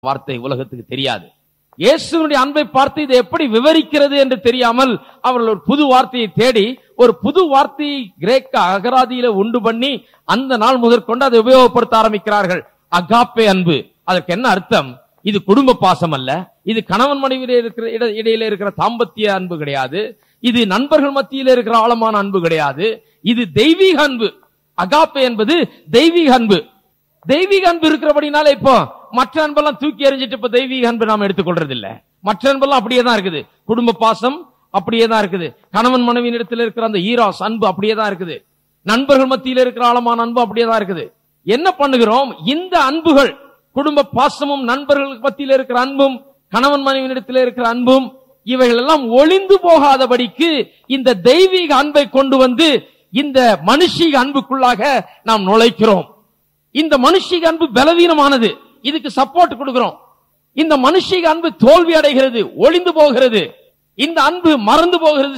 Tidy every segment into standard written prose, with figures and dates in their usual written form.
வார்த்தை உலகத்துக்கு தெரியாது. இயேசுவினுடைய அன்பை பார்த்து இதை எப்படி விவரிக்கிறது என்று தெரியாமல் அவர்கள் ஒரு புது வார்த்தையை தேடி ஒரு புது வார்த்தையை கிரேக்க அகராதியில உண்டு பண்ணி அந்த நாள் முதற்கொண்டு அதை உபயோகப்படுத்த ஆரம்பிக்கிறார்கள். அகாப்பே அன்பு. அதற்கு என்ன அர்த்தம்? இது குடும்ப பாசம் அல்ல, இது கணவன் மனைவியிலே இருக்கிற இடையில இருக்கிற தாம்பத்திய அன்பு கிடையாது, இது நண்பர்கள் மத்தியில இருக்கிற ஆழமான அன்பு கிடையாது, இது தெய்வீக அன்பு. அகாப்பே என்பது தெய்வீக அன்பு. தெய்வீக அன்பு இருக்கிறபடினால இப்போ மற்ற அன்பெல்லாம் தூக்கி எறிஞ்சிட்டு இப்ப தெய்வீக அன்பு நாம எடுத்துக்கொள்றது இல்ல. மற்ற அன்பெல்லாம் அப்படியே தான் இருக்குது. குடும்ப பாசம் அப்படியே தான் இருக்குது. கணவன் மனைவியின் இடத்துல இருக்கிற அந்த ஈராஸ் அன்பு அப்படியே தான் இருக்குது. நண்பர்கள் மத்தியில இருக்கிற ஆழமான அன்பு அப்படியே தான் இருக்குது. என்ன பண்ணுகிறோம்? இந்த அன்புகள், குடும்ப பாசமும் நண்பர்களுக்கு மத்தியில இருக்கிற அன்பும் கணவன் மனைவியின் இடத்துல இருக்கிற அன்பும், இவைகள் எல்லாம் ஒளிந்து போகாதபடிக்கு இந்த தெய்வீக அன்பை கொண்டு வந்து இந்த மனுஷீக அன்புக்குள்ளாக நாம் நுழைக்கிறோம். இந்த மனுஷீக அன்பு பலவீனமானது, இதுக்கு சப்போர்ட் கொடுக்கிறோம். இந்த மனுஷீக அன்பு தோல்வி அடைகிறது, ஒளிந்து போகிறது. இந்த அன்பு மறந்து போகிறது.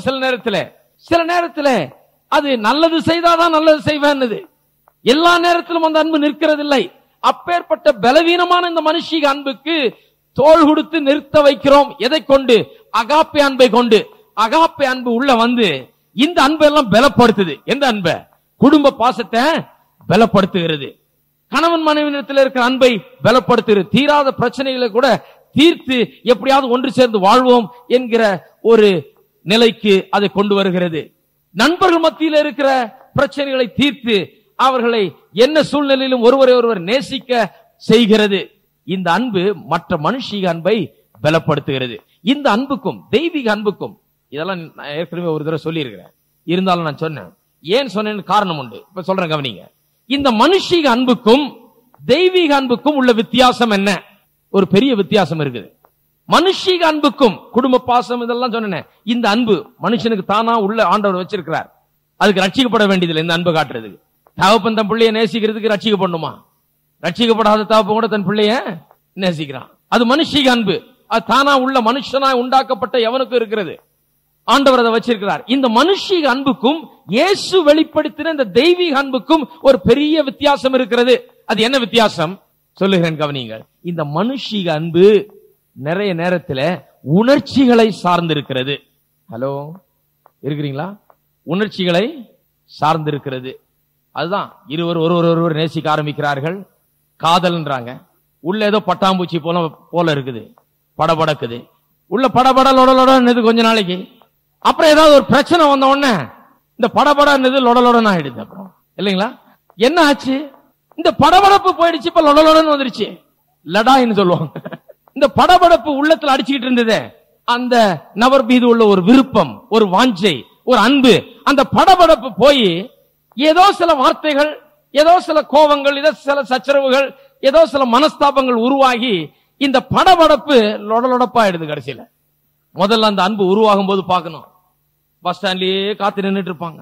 சில நேரத்தில் அது நல்லது செய்தாதான் நல்லது செய்வேன். எல்லா நேரத்திலும் அந்த அன்பு நிற்கிறது இல்லை. அப்பேற்பட்ட பலவீனமான இந்த மனுஷீக அன்புக்கு தோள் கொடுத்து நிறுத்த வைக்கிறோம். எதை கொண்டு? அகாப்பே அன்பை கொண்டு. அகாப்பே அன்பு உள்ள வந்து இந்த அன்பை எல்லாம் பலப்படுத்துது. எந்த அன்பை? குடும்ப பாசத்தை பலப்படுத்துகிறது. கணவன் மனைவியிடத்தில் இருக்கிற அன்பை பலப்படுத்துகிறது. தீராத பிரச்சனைகளை கூட தீர்த்து எப்படியாவது ஒன்று சேர்ந்து வாழ்வோம் என்கிற ஒரு நிலைக்கு அதை கொண்டு வருகிறது. நண்பர்கள் மத்தியில் இருக்கிற பிரச்சனைகளை தீர்த்து அவர்களை என்ன சூழ்நிலையிலும் ஒருவரை ஒருவர் நேசிக்க செய்கிறது. இந்த அன்பு மற்ற மனுஷீக அன்பை பலப்படுத்துகிறது. இந்த அன்புக்கும் தெய்வீக அன்புக்கும், இதெல்லாம் நான் ஏற்கனவே ஒரு தடவை சொல்லி இருக்கிறேன், இருந்தாலும் நான் சொன்னேன். ஏன் சொன்னேன்னு காரணம் உண்டு. இப்ப சொல்றேன், கவனிங்க. இந்த மனுஷீக அன்புக்கும் தெய்வீக அன்புக்கும் உள்ள வித்தியாசம் என்ன? ஒரு பெரிய வித்தியாசம் இருக்குது. மனுஷீக அன்புக்கும் குடும்ப பாசம் இதெல்லாம் சொன்னேன். இந்த அன்பு மனுஷனுக்கு தானா உள்ள ஆண்டவர் வச்சிருக்கிறார். அதுக்கு ரட்சிக்கப்பட வேண்டியதில்லை. இந்த அன்பு காட்டுறதுக்கு தகப்பன் தன் பிள்ளைய நேசிக்கிறதுக்கு ரட்சிக்கப்படணுமா? ரட்சிக்கப்படாத தகப்பன் கூட தன் பிள்ளைய நேசிக்கிறான். அது மனுஷீக அன்பு. அது தானா உள்ள மனுஷனாய் உண்டாக்கப்பட்ட எவனுக்கும் இருக்கிறது. ஆண்டவர் அதை வச்சிருக்கிறார். இந்த மனுஷீக அன்புக்கும் இயேசு வெளிப்படுத்தின இந்த தெய்வீக அன்புக்கும் ஒரு பெரிய வித்தியாசம் இருக்கிறது. அது என்ன வித்தியாசம் சொல்லுகிறேன், கவனிங்கள். இந்த மனுஷீக அன்பு நிறைய நேரத்தில் உணர்ச்சிகளை சார்ந்திருக்கிறது. ஹலோ, இருக்கிறீங்களா? உணர்ச்சிகளை சார்ந்திருக்கிறது. அதுதான் இருவர் ஒருவர் நேசிக்க ஆரம்பிக்கிறார்கள், காதல்ன்றாங்க. உள்ள ஏதோ பட்டாம்பூச்சி போல இருக்குது, படபடக்குது. உள்ள படபட கொஞ்ச நாளைக்கு அப்புறம் ஏதாவது ஒரு பிரச்சனை வந்த உடனே இந்த படபட லொடலொடன் ஆயிடுது. அப்புறம் இல்லைங்களா? என்ன ஆச்சு? இந்த படபடப்பு போயிடுச்சு, இப்ப லொடலொடன் வந்துருச்சு. லடான்னு சொல்லுவாங்க. இந்த படபடப்பு உள்ளத்துல அடிச்சுக்கிட்டு இருந்தது. அந்த நபர் மீது உள்ள ஒரு விருப்பம், ஒரு வாஞ்சை, ஒரு அன்பு, அந்த படபடப்பு போய் ஏதோ சில வார்த்தைகள், ஏதோ சில கோபங்கள், ஏதோ சில சச்சரவுகள், ஏதோ சில மனஸ்தாபங்கள் உருவாகி இந்த படபடப்பு லொடலொடப்பாயிடுது. கடைசியில முதல்ல அந்த அன்பு உருவாகும் போது பார்க்கணும், பஸ் ஸ்டாண்ட்லயே காத்து நின்றுட்டு இருப்பாங்க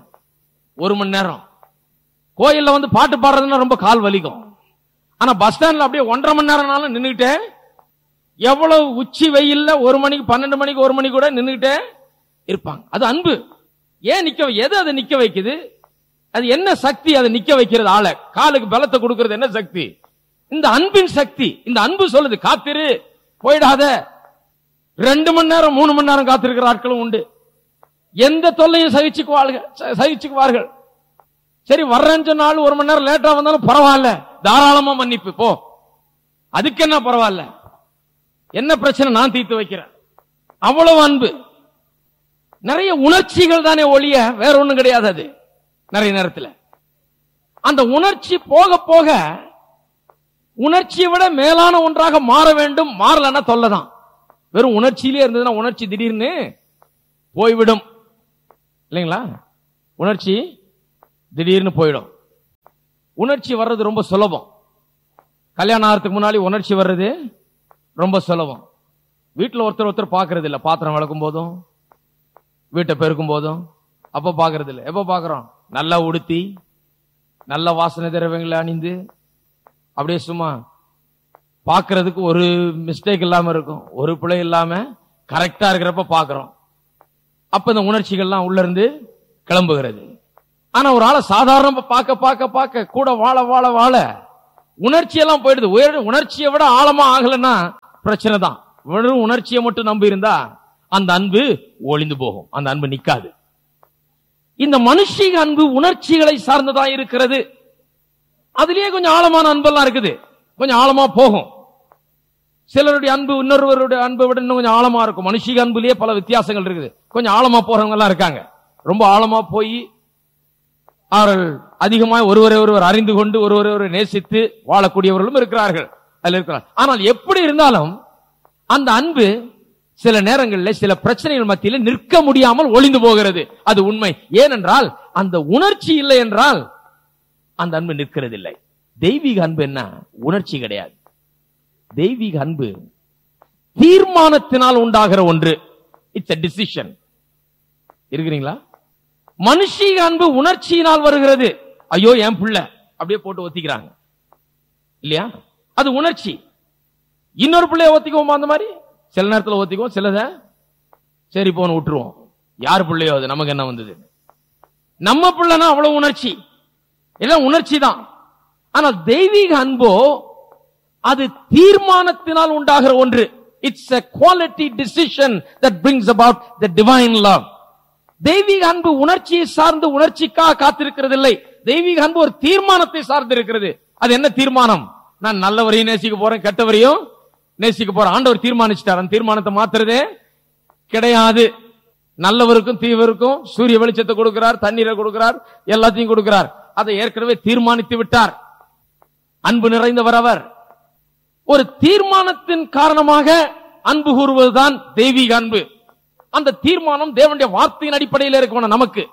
1 மணி நேரம். கோயில்ல வந்து பாட்டு பாடுறதுன்னா ரொம்ப கால் வலிக்கும். ஆனா பஸ் ஸ்டாண்ட்ல அப்படியே 1.5 மணி நேரம்னாலும் நின்றுகிட்டே, எவ்வளவு உச்சி வெயில்ல 1 மணிக்கு 12 மணிக்கு 1 மணிக்கு கூட நின்றுகிட்டே இருப்பாங்க. அது அன்பு. ஏன் எது அதை நிக்க வைக்குது? அது என்ன சக்தி அதை நிக்க வைக்கிறது? ஆளை காலுக்கு பலத்தை கொடுக்கிறது என்ன சக்தி? இந்த அன்பின் சக்தி. இந்த அன்பு சொல்லுது, காத்திரு, போயிடாத. 2 மணி நேரம் 3 மணி நேரம் காத்திருக்கிற ஆட்களும் உண்டு. எந்த தொல்லையும் சகிச்சுக்குவார்கள். சரி, வர்றேன்னு சொன்னாலும் 1 மணி நேரம் லேட்டா வந்தாலும் பரவாயில்ல, தாராளமா மன்னிப்பு போ, அதுக்கு என்ன பரவாயில்ல, என்ன பிரச்சனை நான் தீர்த்து வைக்கிறேன். அவ்வளவு அன்பு. நிறைய உணர்ச்சிகள் தானே ஒழிய வேற ஒண்ணும் கிடையாது. அது நிறைய நேரத்தில் அந்த உணர்ச்சி போக போக உணர்ச்சியை விட மேலான ஒன்றாக மாற வேண்டும். மாறலன்னா தொல்லைதான். வெறும் உணர்ச்சியிலே இருந்ததுன்னா உணர்ச்சி திடீர்னு போய்விடும், இல்லைங்களா? உணர்ச்சி திடீர்னு போயிடும். உணர்ச்சி வர்றது ரொம்ப சுலபம். கல்யாணம் ஆகிறதுக்கு முன்னாடி உணர்ச்சி வர்றது ரொம்ப சுலபம். வீட்டில் ஒருத்தர் பார்க்கறது இல்லை. பாத்திரம் விளக்கும் போதும், வீட்டை பெருக்கும் போதும் அப்ப பார்க்கறது இல்லை. எப்ப பார்க்கிறோம்? நல்லா உடுத்தி, நல்ல வாசனை திரவியங்களை அணிந்து, அப்படியே சும்மா பார்க்கறதுக்கு ஒரு மிஸ்டேக் இல்லாம இருக்கும், ஒரு பிழை இல்லாம கரெக்டா இருக்கிறப்ப பார்க்கிறோம். அப்ப இந்த உணர்ச்சிகள்லாம் உள்ள இருந்து கிளம்புகிறது. ஆனா ஒரு ஆளை சாதாரண பார்க்க கூட வாழ உணர்ச்சி எல்லாம் போயிடுது. உணர்ச்சியை விட ஆழமா ஆகலன்னா பிரச்சனை தான். வெறும் உணர்ச்சியை மட்டும் நம்பி இருந்தா அந்த அன்பு ஒளிந்து போகும், அந்த அன்பு நிக்காது. இந்த மனுஷிக அன்பு உணர்ச்சிகளை சார்ந்ததா இருக்கிறது. அதுலயே கொஞ்சம் ஆழமான அன்பெல்லாம் இருக்குது, கொஞ்சம் ஆழமா போகும். சிலருடைய அன்பு இன்னொருவருடைய அன்பை விட இன்னும் கொஞ்சம் ஆழமா இருக்கும். மனுஷிக அன்புலயே பல வித்தியாசங்கள் இருக்குது. கொஞ்சம் ஆழமா போறவங்க எல்லாம் இருக்காங்க. ரொம்ப ஆழமா போய் அவர்கள் அதிகமாக ஒருவரை ஒருவர் அறிந்து கொண்டு ஒருவரை ஒருவர் நேசித்து வாழக்கூடியவர்களும் இருக்கிறார்கள். அதில் இருக்கிறார். ஆனால் எப்படி இருந்தாலும் அந்த அன்பு சில நேரங்களில் சில பிரச்சனைகள் மத்தியில் நிற்க முடியாமல் ஒளிந்து போகிறது. அது உண்மை. ஏனென்றால் அந்த உணர்ச்சி இல்லை என்றால் அந்த அன்பு நிற்கிறது இல்லை. தெய்வீக அன்பு என்ன? உணர்ச்சி கிடையாது. தெய்வீக அன்பு தீர்மானத்தினால் உண்டாகிற ஒன்று. It's a decision. இருக்கிறீங்களா? மனுஷீக அன்பு உணர்ச்சியினால் வருகிறது. ஐயோ என் பிள்ளை அப்படியே போட்டு ஒத்திக்கிறாங்க இல்லையா? அது உணர்ச்சி. இன்னொரு பிள்ளைய ஒத்திக்குவோமா? அந்த மாதிரி சில நேரத்தில் ஒத்திக்குவோம், சிலத சரி போன விட்டுருவோம். யார் பிள்ளையோ அது நமக்கு என்ன வந்தது? நம்ம பிள்ளைனா அவ்வளவு உணர்ச்சி, எல்லாம் உணர்ச்சி தான். ஆனால் தெய்வீக அன்போ அது தீர்மானத்தினால் உண்டாகிற ஒன்று. It's a quality decision that brings about the divine love. தெய்வீக அன்பு உணர்ச்சியை சார்ந்து உணர்ச்சிக்காக காத்திருக்கிறது இல்லை. தெய்வீக அன்பு ஒரு தீர்மானத்தை சார்ந்து இருக்கிறது. அது என்ன தீர்மானம்? நான் நல்லவரையும் நேசிக்க போறேன், கெட்டவரையும் நேசிக்க போறேன். ஆண்டவர் தீர்மானிச்சிட்டார். அந்த தீர்மானத்தை மாத்துறதே கிடையாது. நல்லவருக்கும் தீவருக்கும் சூரிய வெளிச்சத்தை கொடுக்கிறார், தண்ணீரை கொடுக்கிறார், எல்லாத்தையும் கொடுக்கிறார். அதை ஏற்கனவே தீர்மானித்து விட்டார். அன்பு நிறைந்தவர் அவர். ஒரு தீர்மானத்தின் காரணமாக அன்பு கூறுவதுதான் தெய்வீக அன்பு. அந்த தீர்மானம் தேவனுடைய வார்த்தையின் அடிப்படையில் இருக்கணும். நமக்கு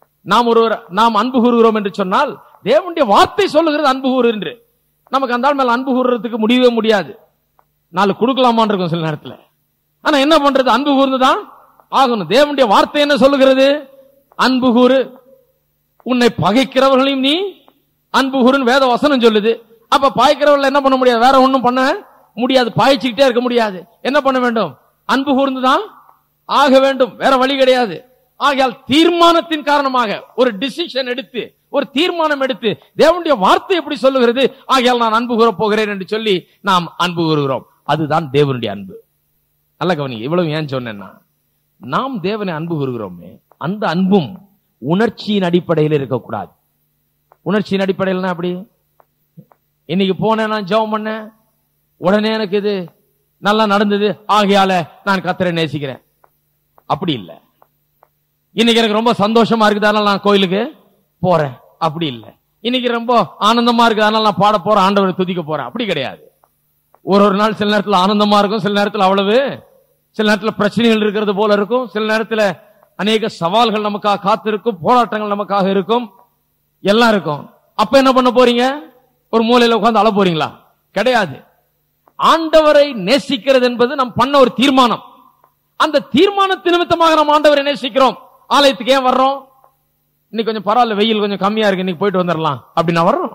நாம் அன்பு கூறுகிறோம் என்று சொன்னால் தேவனுடைய வார்த்தை சொல்லுகிறது அன்பு கூறு என்று. நமக்கு அந்த மேல அன்பு கூறுறதுக்கு முடியவே முடியாது. நாலு கொடுக்கலாமான் இருக்கும் சில நேரத்தில். ஆனா என்ன பண்றது? அன்பு கூர்ந்துதான் ஆகணும். தேவனுடைய வார்த்தை என்ன சொல்லுகிறது? அன்பு கூறு, உன்னை பகைக்கிறவர்களையும் நீ அன்பு கூறுன்னு வேத வசனம் சொல்லுது. அப்ப பாய்க்கிறவர்கள் என்ன பண்ண முடியாது? வேற ஒண்ணும் பண்ண முடியாது. பாய்ச்சிக்கிட்டே இருக்க முடியாது. என்ன பண்ண வேண்டும்? அன்பு கூர்ந்துதான் ஆக வேண்டும். வேற வழி கிடையாது. ஆகையால் தீர்மானத்தின் காரணமாக ஒரு டிசிஷன் எடுத்து, ஒரு தீர்மானம் எடுத்து, தேவனுடைய வார்த்தை எப்படி சொல்லுகிறது, ஆகையால் நான் அன்பு கூற போகிறேன் என்று சொல்லி நாம் அன்பு கூறுகிறோம். அதுதான் தேவனுடைய அன்பு. நல்ல கவனி. இவ்வளவு ஏன் சொன்னேன்னா, நாம் தேவனை அன்பு கூறுகிறோமே, அந்த அன்பும் உணர்ச்சியின் அடிப்படையில் இருக்கக்கூடாது. உணர்ச்சியின் அடிப்படையில் அப்படி இன்னைக்கு போனேன், நான் ஜெபம் பண்ணேன், உடனே எனக்கு இது நல்லா நடந்தது, ஆகையால நான் கர்த்தரை நேசிக்கிறேன். அப்படி இல்லை. இன்னைக்கு எனக்கு ரொம்ப சந்தோஷமா இருக்குது, அதனால நான் கோயிலுக்கு போறேன். அப்படி இல்லை. இன்னைக்கு ரொம்ப ஆனந்தமா இருக்குது, அதனால நான் பாட போறேன், ஆண்டவரை துதிக்க போறேன். அப்படி கிடையாது. ஒரு நாள் சில நேரத்தில் ஆனந்தமா இருக்கும், சில நேரத்தில் அவ்வளவு, சில நேரத்தில் பிரச்சனைகள் இருக்கிறது போல இருக்கும், சில நேரத்தில் அநேக சவால்கள் நமக்காக காத்திருக்கும், போராட்டங்கள் நமக்காக இருக்கும், எல்லாம் இருக்கும். அப்ப என்ன பண்ண போறீங்க? ஒரு மூலையில உட்கார்ந்து அழ போறீங்களா? கிடையாது. ஆண்டவரை நேசிக்கிறது என்பது நாம் பண்ண ஒரு தீர்மானம். அந்த தீர்மானத்தின் நிமித்தமாக நாம் ஆண்டவரை நேசிக்கிறோம். ஆலயத்துக்கு ஏன் வர்றோம்? இன்னைக்கு கொஞ்சம் பரவாயில்ல, வெயில் கொஞ்சம் கம்மியா இருக்கு, இன்னைக்கு போயிட்டு வந்துடலாம் அப்படின்னா வர்றோம்.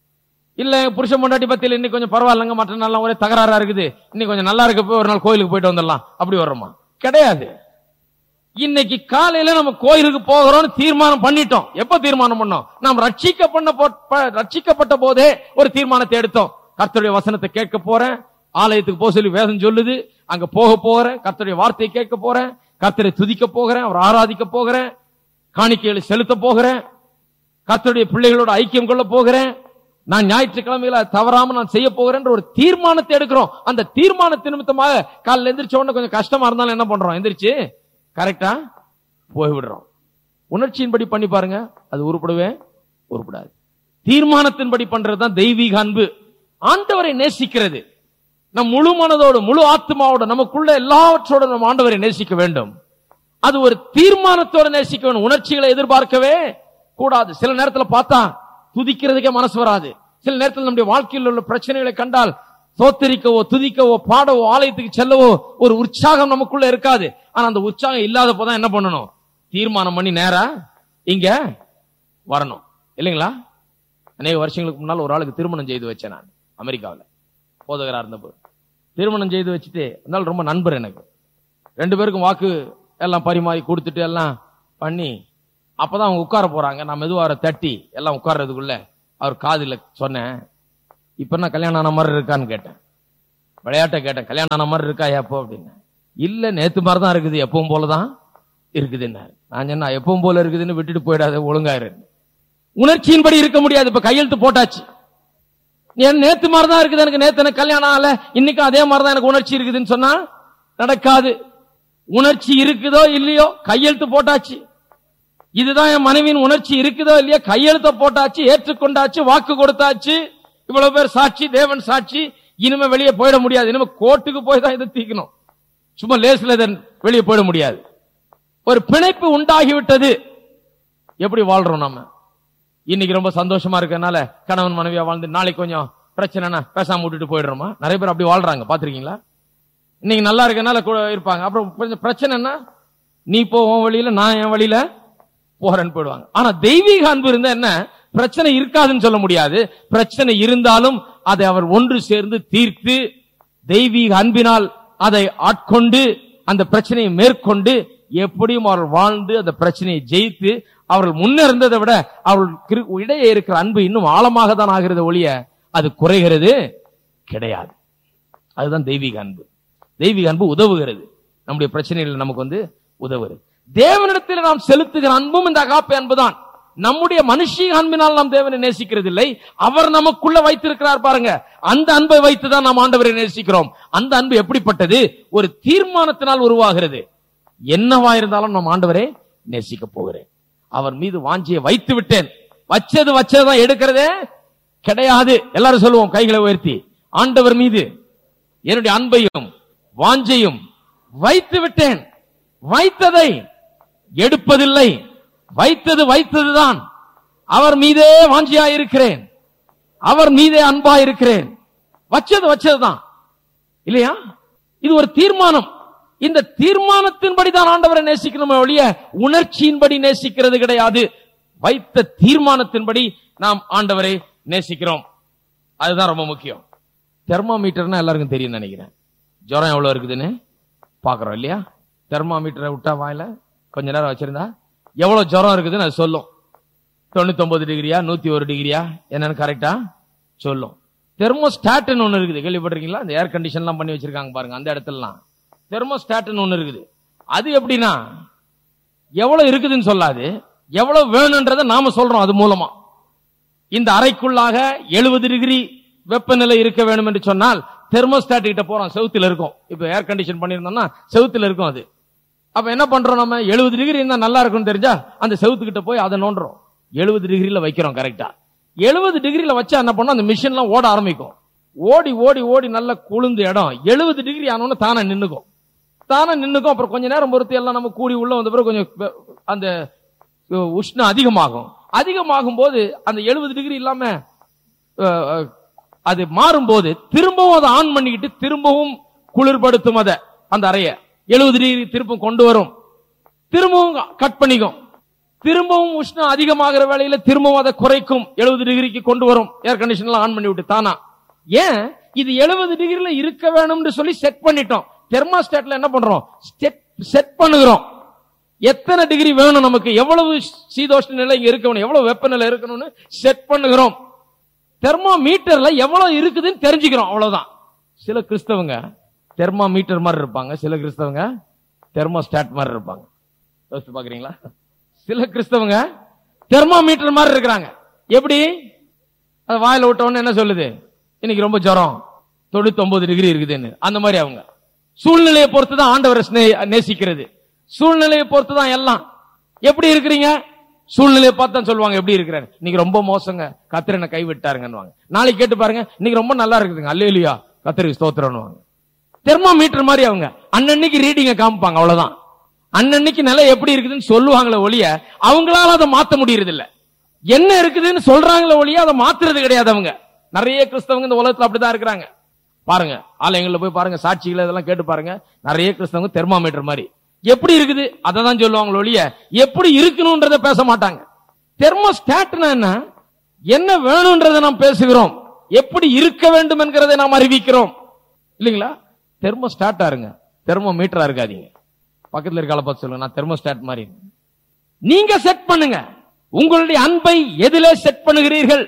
இல்ல புருஷன் பொண்டாட்டி பத்தியில இன்னைக்கு கொஞ்சம் பரவாயில்லங்க, மற்ற நாள் ஒரே தகராறா இருக்குது, இன்னைக்கு கொஞ்சம் நல்லா இருக்க போய் ஒரு நாள் கோயிலுக்கு போயிட்டு வந்துடலாம் அப்படி வர்றோமா? கிடையாது. இன்னைக்கு காலையில நம்ம கோயிலுக்கு போகிறோம்னு தீர்மானம் பண்ணிட்டோம். எப்ப தீர்மானம் பண்ணோம்? நாம் ரட்சிக்கப்பட்ட போதே ஒரு தீர்மானத்தை எடுத்தோம். கர்த்தருடைய வசனத்தை கேட்க போறேன், ஆலயத்துக்கு போக சொல்லி வேதம் சொல்லுது, அங்க போக போறேன், கர்த்தருடைய வார்த்தையை கேட்க போறேன், கர்த்தரை துதிக்க போகிறேன், அவர் ஆராதிக்க போகிறேன், காணிக்கைகளை செலுத்த போகிறேன், கர்த்தருடைய பிள்ளைகளோட ஐக்கியம் கொள்ள போகிறேன், நான் ஞாயிற்றுக்கிழமையில தவறாம நான் செய்ய போகிறேன் ஒரு தீர்மானத்தை எடுக்கிறோம். அந்த தீர்மானத்தின் நிமித்தமாக காலையில் எந்திரிச்ச உடனே கொஞ்சம் கஷ்டமா இருந்தாலும் என்ன பண்றோம்? எந்திரிச்சு கரெக்டா போய்விடுறோம். உணர்ச்சியின்படி பண்ணி பாருங்க, அது உருப்படாது. தீர்மானத்தின்படி பண்றதுதான் தெய்வீக அன்பு. ஆண்டவரை நேசிக்கிறது நம் முழு மனதோடு முழு ஆத்மாவோட நமக்குள்ள எல்லாவற்றோட நம்ம ஆண்டவரை நேசிக்க வேண்டும். அது ஒரு தீர்மானத்தோடு நேசிக்க வேண்டும். உணர்ச்சிகளை எதிர்பார்க்கவே கூடாது. சில நேரத்தில் பார்த்தா துதிக்கிறதுக்கே மனசு வராது. சில நேரத்தில் நம்முடைய வாழ்க்கையில் உள்ள பிரச்சனைகளை கண்டால் சோத்தரிக்கவோ துதிக்கவோ பாடவோ ஆலயத்துக்கு செல்லவோ ஒரு உற்சாகம் நமக்குள்ள இருக்காது. ஆனா அந்த உற்சாகம் இல்லாத போதான் என்ன பண்ணணும்? தீர்மானம் பண்ணி நேரா இங்க வரணும். இல்லைங்களா? அநேக வருஷங்களுக்கு முன்னால் ஒரு ஆளுக்கு திருமணம் செய்து வச்சேன். நான் அமெரிக்காவில் போதகரா இருந்தப்போ திருமணம் செய்து வச்சுட்டு, அதனால ரொம்ப நண்பர் எனக்கு. 2 பேருக்கும் வாக்கு எல்லாம் பரிமாறி கொடுத்துட்டு எல்லாம் பண்ணி, அப்பதான் அவங்க உட்கார போறாங்க. நான் மெதுவார தட்டி எல்லாம் உட்கார்றதுக்குள்ள அவர் காதில் சொன்னேன், இப்ப நான் கல்யாணம் ஆன மாதிரி இருக்கான்னு கேட்டேன். விளையாட்ட கேட்டேன், கல்யாணம் ஆன மாதிரி இருக்கா எப்போ அப்படின்னு. இல்ல நேத்து மாதிரி தான் இருக்குது, எப்பவும் போலதான் இருக்குதுன்னு. நான் சொன்னா எப்பவும் போல இருக்குதுன்னு விட்டுட்டு போயிடாத, ஒழுங்காயிரு. உணர்ச்சியின்படி இருக்க முடியாது. இப்ப கையெழுத்து போட்டாச்சு. நேத்து மாதிரிதான் இருக்குது, எனக்கு நேத்து எனக்கு கல்யாணம் ஆகல, இன்னைக்கும் அதே மாதிரிதான் எனக்கு உணர்ச்சி இருக்குதுன்னு சொன்னா நடக்காது. உணர்ச்சி இருக்குதோ இல்லையோ கையெழுத்து போட்டாச்சு. இதுதான் என் மனைவியின் உணர்ச்சி இருக்குதோ இல்லையோ கையெழுத்த போட்டாச்சு, ஏற்றுக்கொண்டாச்சு, வாக்கு கொடுத்தாச்சு. இவ்வளவு பேர் சாட்சி, தேவன் சாட்சி. இனிமே வெளியே போயிட முடியாது. இனிமே கோர்ட்டுக்கு போய் தான் இதை தீக்கணும். சும்மா லேஸ்ல வெளியே போயிட முடியாது. ஒரு பிணைப்பு உண்டாகிவிட்டது. எப்படி வாழ்றோம் நம்ம? இன்னைக்கு ரொம்ப சந்தோஷமா இருக்கனால கணவன் மனைவியா வாழ்ந்து நாளைக்கு கொஞ்சம் பிரச்சனைனா பேசாம விட்டுட்டு போயிடுறோமா? நிறைய பேர் அப்படி வாழ்றாங்க, பாத்திருக்கீங்களா? இன்னைக்கு நல்லா இருக்கனால இருப்பாங்க, அப்புறம் கொஞ்சம் பிரச்சனைனா நீ போ உன் வழியில, நான் என் வழியில போறேன்னு போயிடுவாங்க. ஆனா தெய்வீக அன்பு இருந்தா என்ன? பிரச்சனை இருக்காதுன்னு சொல்ல முடியாது. பிரச்சனை இருந்தாலும் அதை அவர் ஒன்று சேர்ந்து தீர்த்து தெய்வீக அன்பினால் அதை ஆட்கொண்டு அந்த பிரச்சனையை மேற்கொண்டு எப்படியும் அவர்கள் வாழ்ந்து அந்த பிரச்சனையை ஜெயித்து அவர்கள் முன்னிருந்ததை விட அவர்கள் இடையே இருக்கிற அன்பு இன்னும் ஆழமாக தான் ஆகிறது ஒழிய அது குறைகிறது கிடையாது. அதுதான் தெய்வீக அன்பு. தெய்வீக அன்பு உதவுகிறது, நம்முடைய பிரச்சனைகள் நமக்கு உதவுகிறது. தேவனிடத்தில் நாம் செலுத்துகிற அன்பும் இந்த அகாப்பை அன்புதான். நம்முடைய மனுஷீக அன்பினால் நாம் தேவனை நேசிக்கிறது இல்லை, அவர் நமக்குள்ள வைத்திருக்கிறார் பாருங்க, அந்த அன்பை வைத்துதான் நாம் ஆண்டவரை நேசிக்கிறோம். அந்த அன்பு எப்படிப்பட்டது? ஒரு தீர்மானத்தினால் உருவாகிறது. என்னவா இருந்தாலும் நாம் ஆண்டவரை நேசிக்க போகிறேன், அவர் மீது வாஞ்சியை வைத்து விட்டேன். வச்சதுதான் எடுக்கிறதே கிடையாது. எல்லாரும் சொல்லுவோம் கைகளை உயர்த்தி, ஆண்டவர் மீது என்னுடைய அன்பையும் வாஞ்சையும் வைத்து விட்டேன். வைத்ததை எடுப்பதில்லை, வைத்ததுதான். அவர் மீதே வாஞ்சியாயிருக்கிறேன், அவர் மீதே அன்பாயிருக்கிறேன். வச்சதுதான் இல்லையா? இது ஒரு தீர்மானம். இந்த தீர்மானத்தின்படி தான் ஆண்டவரை நேசிக்கணும் ஒழிய உணர்ச்சியின்படி நேசிக்கிறது கிடையாது. வைத்த தீர்மானத்தின்படி நாம் ஆண்டவரை நேசிக்கிறோம். அதுதான் ரொம்ப முக்கியம். தெர்மாமீட்டர்னா எல்லாருக்கும் தெரியும் நினைக்கிறேன். ஜுரம் எவ்வளவு இருக்குதுன்னு பாக்குறோம் இல்லையா? தெர்மாமீட்டரை விட்டா வாயில கொஞ்ச நேரம் வச்சிருந்தா எவ்வளவு ஜுரம் இருக்குதுன்னு அது சொல்லும். 99 டிகிரியா 101 டிகிரியா என்னன்னு கரெக்டா சொல்லும். தெர்மோஸ்டாட் ஒண்ணு இருக்குது, கேள்விப்பட்டிருக்கீங்களா? அந்த ஏர் கண்டிஷன் எல்லாம் பண்ணி வச்சிருக்காங்க பாருங்க, அந்த இடத்துல தெர்மோஸ்டாட் ஒண்ணு இருக்குது. அது எப்படின்னா எவ்வளவு இருக்குதுன்னு சொல்லாது, எவ்வளவு வேணும்ன்றத நாம சொல்றோம். அது மூலமா இந்த அறைக்குள்ளாக 70 டிகிரி வெப்பநிலை இருக்க வேண்டும் என்று சொன்னால் தெர்மோஸ்டாட் கிட்ட போறோம், செவுத்துல இருக்கும். இப்ப ஏர் கண்டிஷன் பண்ணிருந்தோம்னா செவுத்துல இருக்கும் அது. அப்ப என்ன பண்றோம், நம்ம 70 டிகிரி இருந்தா நல்லா இருக்கும்னு தெரிஞ்சா அந்த செவுத்துக்கிட்ட போய் அதை நோண்டுறோம், 70 டிகிரில வைக்கிறோம். கரெக்டா 70 டிகிரில வச்சா என்ன பண்ணோம், அந்த மிஷின் எல்லாம் ஓட ஆரம்பிக்கும். ஓடி ஓடி ஓடி நல்ல குளிர்ந்த இடம் 70 டிகிரி ஆனோன்னு தானே நின்னுக்கும். அப்புறம் கொஞ்ச நேரம் பொறுத்து எல்லாம் நம்ம கூடி உள்ள வந்த பிறகு கொஞ்சம் அந்த உஷ்ணம் அதிகமாகும் போது அந்த 70 டிகிரி இல்லாம அது மாறும் போது திரும்பவும் அதை ஆன் பண்ணிக்கிட்டு திரும்பவும் குளிர்படுத்தும் அதை, அந்த அறைய 70 டிகிரி திரும்ப கொண்டு வரும், திரும்பவும் கட் பண்ணிக்கும், திரும்பவும் உஷ்ணம் அதிகமாகிற வேளையில திரும்பவும் அதை குறைக்கும், 70 டிகிரிக்கு கொண்டு வரும். ஏர் கண்டிஷன் ஆன் பண்ணி விட்டு தானா. ஏன் இது 70 டிகிரில இருக்க வேணும்னு சொல்லி செட் பண்ணிட்டோம். தெர்மாஸ்டாட்ல என்ன பண்றோம், செட் பண்ணுகிறோம். எத்தனை டிகிரி வேணும் நமக்கு, எவ்வளவு சீதோஷ்ண நிலை இங்க இருக்கணும், எவ்வளவு வெப்பநிலை இருக்கணும்னு செட் பண்ணுகிறோம். தெர்மோமீட்டர்ல எவ்வளவு இருக்குதுன்னு தெரிஞ்சுக்கிறோம், அவ்வளவுதான். சில கிறிஸ்தவங்க தெர்மோமீட்டர் மாதிரி இருப்பாங்க, சில கிறிஸ்தவங்க தெர்மோஸ்டாட் மாதிரி இருப்பாங்க. யோசிச்சு பாக்குறீங்களா? சில கிறிஸ்தவங்க தெர்மோமீட்டர் மாதிரி இருக்கிறாங்க. எப்படி? அது வாயில விட்டவொன்னு என்ன சொல்லுது, இன்னைக்கு ரொம்ப ஜுரம் 99 டிகிரி இருக்குதுன்னு. அந்த மாதிரி அவங்க சூழ்நிலையை பொறுத்து தான் ஆண்டவரை நேசிக்கிறது, சூழ்நிலையை பொறுத்து தான் எல்லாம். எப்படி இருக்கிறீங்க, சூழ்நிலையை பார்த்து தான் சொல்லுவாங்க எப்படி இருக்கிறேன். இன்னைக்கு ரொம்ப மோசங்க, கர்த்தர் என்ன கைவிட்டாருங்க. நாளைக்கு கேட்டு பாருங்க, இன்னைக்கு ரொம்ப நல்லா இருக்குதுங்க, அல்லேலூயா கர்த்தருக்கு ஸ்தோத்திரம்னுவாங்க. தெர்மோமீட்டர் மாதிரி அவங்க அன்னன்னைக்கு ரீடிங்க காமிப்பாங்க, அவ்வளவுதான். அன்னன்னைக்கு நிலை எப்படி இருக்குதுன்னு சொல்லுவாங்களே ஒழிய அவங்களால அதை மாத்த முடியறது இல்ல. என்ன இருக்குதுன்னு சொல்றாங்களே ஒழிய அதை மாத்துறது கிடையாது. அவங்க நிறைய கிறிஸ்தவங்க இந்த உலகத்துல அப்படிதான் இருக்கிறாங்க. பாருங்க, ஆலயங்கள்ல போய் பாருங்க, சாட்சிகளை இதெல்லாம் கேட்டு பாருங்க. நிறைய கிறிஸ்தவங்க தெர்மோமீட்டர் மாதிரி எப்படி இருக்குது அதை தான் சொல்லுவாங்க ஒழிய எப்படி இருக்கணும்ன்றத பேச மாட்டாங்க. தெர்மோஸ்டாட்னா என்ன வேணும்ன்றதை நாம் பேசுகிறோம், எப்படி இருக்க வேண்டும் என்கிறதை நாம் அறிவிக்கிறோம் இல்லைங்களா? தெர்மோஸ்டாட்டா இருங்க, தெர்மோமீட்டரா இருக்காதீங்க. பக்கத்துல இருக்கால பார்த்து சொல்லுங்க, நான் தெர்மோஸ்டாட் மாதிரி. நீங்க செட் பண்ணுங்க, உங்களுடைய அன்பை எதிலே செட் பண்ணுகிறீர்கள்?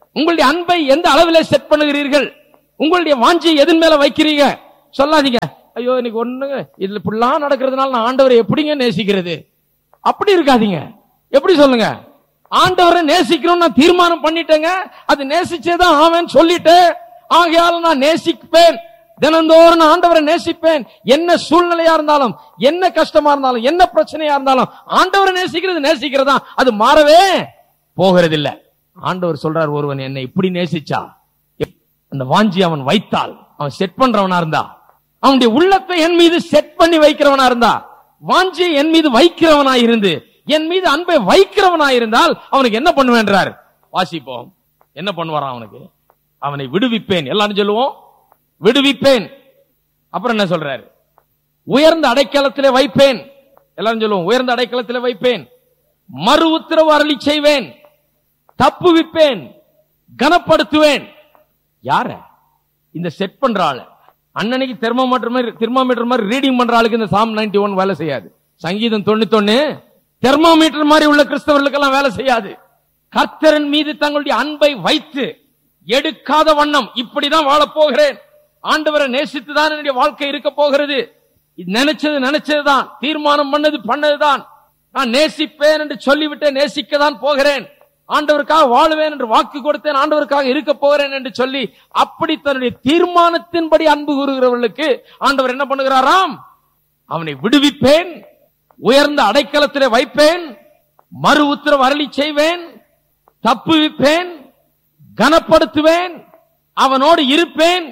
உங்களுடைய அன்பை எந்த அளவிலே செட் பண்ணுகிறீர்கள்? உங்களுடைய வாஞ்சியை எதன் மேல வைக்கிறீங்க? சொல்லாதீங்க, ஐயோ இன்னைக்கு ஒண்ணுங்க இதுல இப்படிலாம் நடக்கிறதுனால நான் ஆண்டவரை எப்படிங்க நேசிக்கிறது? அப்படி இருக்காதீங்க. எப்படி சொல்லுங்க? ஆண்டவரை நேசிக்கணும்னு நான் தீர்மானம் பண்ணிட்டேங்க, அது நேசிச்சேதான் ஆவேன்னு சொல்லிட்டேன், ஆகையால நான் நேசிப்பேன், தினந்தோறும் நான் ஆண்டவரை நேசிப்பேன். என்ன சூழ்நிலையா இருந்தாலும், என்ன கஷ்டமா இருந்தாலும், என்ன பிரச்சனையா இருந்தாலும் ஆண்டவரை நேசிக்கிறதா, அது மாறவே போகிறது இல்ல. ஆண்டவர் சொல்றார், ஒருவன் என்னை இப்படி நேசிச்சா, அந்த வாஞ்சி அவன் வைத்தால், அவன் செட் பண்றவனா இருந்தா, அவனுடைய உள்ளத்தை என் மீது செட் பண்ணி வைக்கிறவனா இருந்தா, வாஞ்சியை என் மீது வைக்கிறவனா இருந்து, என் மீது அன்பை வைக்கிறவனா இருந்தால் அவனுக்கு என்ன பண்ணுவேன்றார். வாசிப்போம், என்ன பண்ணுவாராம் அவனுக்கு? அவனை விடுவிப்பேன். எல்லாரும் சொல்லுவோம், விடுவிப்பேன். அப்புறம் என்ன சொல்றாரு? உயர்ந்த அடைக்கலத்திலே வைப்பேன். எல்லாரும் சொல்லுவோம், உயர்ந்த அடைக்கலத்திலே வைப்பேன். மறு உத்தரவு அருளி செய்வேன், தப்புவிப்பேன், கனப்படுத்துவேன். யார? இந்த செட் பண்ற ஆளு. அன்னைக்கு தெர்மோமீட்டர் மாதிரி ரீடிங் பண்ற ஆளுக்கு இந்த சாம் 91 வேலை செய்யாது. சங்கீதம் 91 தெர்மோமீட்டர் மாதிரி உள்ள கிறிஸ்தவர்களுக்கெல்லாம் வேலை செய்யாது. கர்த்தரின் மீது தங்களுடைய அன்பை வைத்து எடுக்காத வண்ணம் இப்படிதான் வாழப் போகிறேன், ஆண்டவரை நேசித்துதான் என்னுடைய வாழ்க்கை இருக்க போகிறது, நினைச்சதுதான், தீர்மானம் பண்ணதுதான், நான் நேசிப்பேன் என்று சொல்லிவிட்டேன், நேசிக்கதான் போகிறேன், ஆண்டவருக்காக வாழுவேன் என்று வாக்கு கொடுத்தேன், ஆண்டவருக்காக இருக்க போகிறேன் என்று சொல்லி அப்படி தன்னுடைய தீர்மானத்தின்படி அன்பு கூறுகிறவர்களுக்கு ஆண்டவர் என்ன பண்ணுகிறாராம்? அவனை விடுவிப்பேன், உயர்ந்த அடைக்கலத்திலே வைப்பேன், மறு உத்தரவு அருளி செய்வேன், தப்புவிப்பேன், கனப்படுத்துவேன், அவனோடு இருப்பேன்,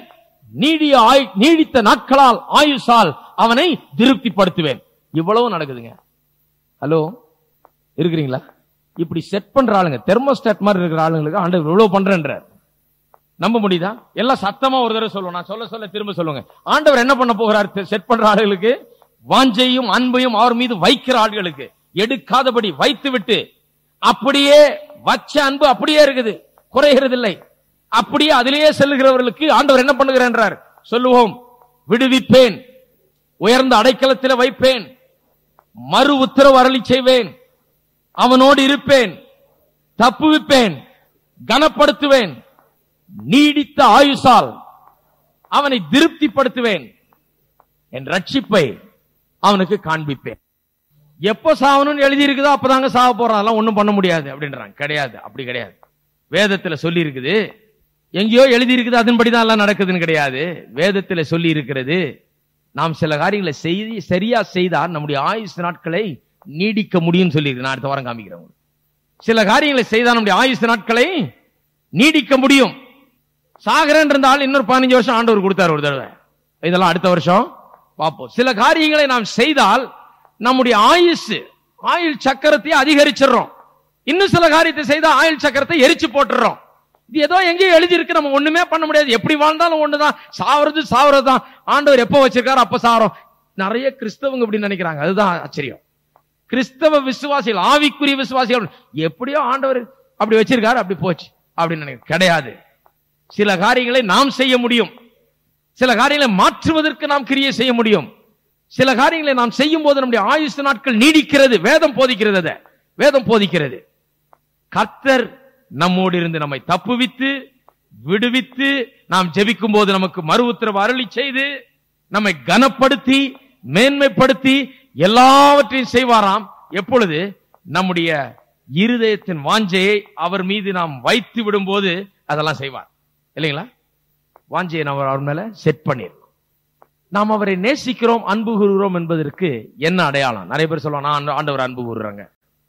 நீடித்த நாட்களால் ஆயுசால் அவனை திருப்திப்படுத்துவேன். இவ்வளவு நடக்குதுங்க. ஹலோ, இருக்கிறீங்களா? இப்படி செட் பண்ற ஆளுங்க, தெர்மோஸ்டாட் மாதிரி இருக்கிற ஆளுங்களுக்கு ஆண்டவர் இவ்வளவு பண்றேன்ற நம்ப முடியுதா? எல்லாம் சத்தமா ஒரு தடவை சொல்லுவோம், நான் சொல்ல திரும்ப சொல்லுங்க. ஆண்டவர் என்ன பண்ண போகிறார்? செட் பண்ற ஆளுகளுக்கு, வாஞ்சையும் அன்பையும் அவர் மீது வைக்கிற ஆளுகளுக்கு எடுக்காதபடி வைத்து விட்டு, அப்படியே வச்ச அன்பு அப்படியே இருக்குது, குறைகிறது இல்லை, அப்படியே அதிலேயே செல்லுகிறவர்களுக்கு ஆண்டவர் என்ன பண்ணுகிறார்? சொல்லுவோம், விடுவிப்பேன், உயர்ந்த அடைக்கலத்தில் வைப்பேன், மறு உத்தரவு அருளி செய்வேன், அவனோடு இருப்பேன், தப்புவிப்பேன், கனப்படுத்துவேன், நீடித்த ஆயுசால் அவனை திருப்திப்படுத்துவேன், என் ரட்சிப்பை அவனுக்கு காண்பிப்பேன். எப்ப சாவணும்னு எழுதி இருக்குதோ அப்பதாங்க சாவ போறான், அதெல்லாம் ஒண்ணும் பண்ண முடியாது அப்படின்றாங்க. கிடையாது, அப்படி கிடையாது. வேதத்துல சொல்லி இருக்குது, எங்கேயோ எழுதி இருக்குது அதன்படிதான் எல்லாம் நடக்குதுன்னு கிடையாது. வேதத்துல சொல்லி இருக்கிறது, நாம் சில காரியங்களை சரியா செய்தால் நம்முடைய ஆயுசு நாட்களை நீடிக்க முடியும் சொல்லி இருக்கு. நான் அடுத்த வாரம் காமிக்கிறேன். சில காரியங்களை செய்தால் நம்முடைய ஆயுசு நாட்களை நீடிக்க முடியும். சாகரன் இருந்தால் இன்னொரு 15 வருஷம் ஆண்டவர் கொடுத்தார் ஒரு தடவை, இதெல்லாம் அடுத்த வருஷம் பார்ப்போம். சில காரியங்களை நாம் செய்தால் நம்முடைய ஆயுள் சக்கரத்தை அதிகரிச்சிடறோம். இன்னும் சில காரியத்தை செய்தால் ஆயுள் சக்கரத்தை எரிச்சு போட்டுறோம். இது ஏதோ எங்கேயோ எழுதி இருக்கு, நம்ம ஒண்ணுமே பண்ண முடியாது. எப்படி வாழ்ந்தாலும் ஒண்ணுதான், சாவறதுதான். ஆண்டவர் எப்ப வச்சிருக்காரு அப்ப சாவறோம். நிறைய கிறிஸ்தவங்க இப்படி நினைக்கிறாங்க, அதுதான் ஆச்சரியம். கிறிஸ்தவ விசுவாசிகள், ஆவிக்குரிய விசுவாசிகள், எப்படியோ ஆண்டவர் அப்படி வச்சிருக்காரு, அப்படி போச்சு அப்படின்னு நினைக்கிறேன். கிடையாது. சில காரியங்களை நாம் செய்ய முடியும், சில காரியங்களை மாற்றுவதற்கு நாம் கிரியை செய்ய முடியும். சில காரியங்களை நாம் செய்யும் போது நம்முடைய ஆயுசு நாட்கள் நீடிக்கிறது. வேதம் போதிக்கிறது, வேதம் போதிக்கிறது. கர்த்தர் நம்மோடு இருந்து நம்மை தப்புவித்து விடுவித்து, நாம் ஜெபிக்கும் போது நமக்கு மறு உத்தரவு அருளி செய்து, நம்மை கனப்படுத்தி மேன்மைப்படுத்தி எல்லாவற்றையும் செய்வாராம். எப்பொழுது? நம்முடைய இருதயத்தின் வாஞ்சையை அவர் மீது நாம் வைத்து விடும் போது அதெல்லாம் செய்வார், இல்லைங்களா? வாஞ்சையை நாம் அவர் மேல செட் பண்ணிடலாம். நாம் அவரை நேசிக்கிறோம், அன்பு கூறுகிறோம் என்பதற்கு என்ன அடையாளம்? நிறைய பேர் சொல்லுவாங்க, நான் ஆண்டவர் அன்பு கூறுறாங்க.